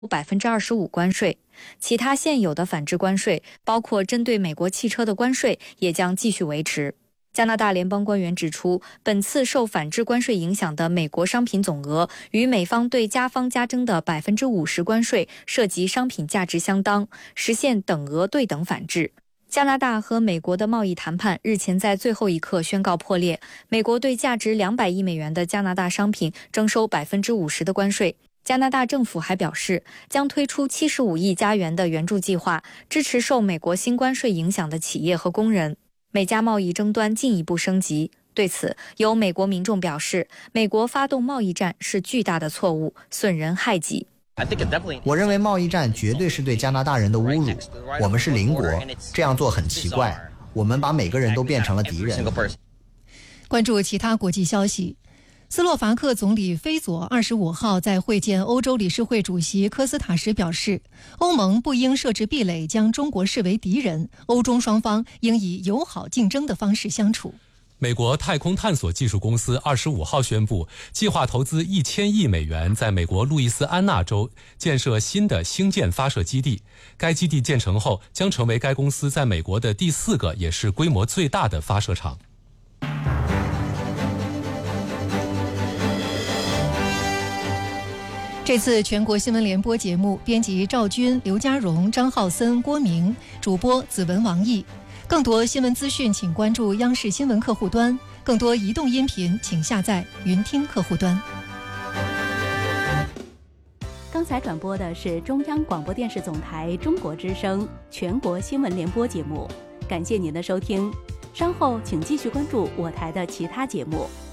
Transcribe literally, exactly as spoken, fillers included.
百分之二十五关税。其他现有的反制关税，包括针对美国汽车的关税，也将继续维持。加拿大联邦官员指出，本次受反制关税影响的美国商品总额与美方对加方加征的 百分之五十 关税涉及商品价值相当，实现等额对等反制。加拿大和美国的贸易谈判日前在最后一刻宣告破裂，美国对价值两百亿美元的加拿大商品征收 百分之五十 的关税。加拿大政府还表示，将推出七十五亿加元的援助计划，支持受美国新关税影响的企业和工人。美加贸易争端进一步升级，对此，有美国民众表示，美国发动贸易战是巨大的错误，损人害己。 我认为贸易战绝对是对加拿大人的侮辱，我们是邻国，这样做很奇怪，我们把每个人都变成了敌人。 关注其他国际消息，斯洛伐克总理菲佐二十五号在会见欧洲理事会主席科斯塔时表示，欧盟不应设置壁垒，将中国视为敌人，欧中双方应以友好竞争的方式相处。 美国太空探索技术公司二十五号宣布，计划投资一千亿美元，在美国路易斯安那州建设新的星舰发射基地。该基地建成后，将成为该公司在美国的第四个，也是规模最大的发射场。 这次全国新闻联播节目，编辑赵军、刘家荣、张浩森、郭明，主播子文、王毅。更多新闻资讯，请关注央视新闻客户端；更多移动音频，请下载云听客户端。 刚才转播的是中央广播电视总台中国之声全国新闻联播节目，感谢您的收听。稍后请继续关注我台的其他节目。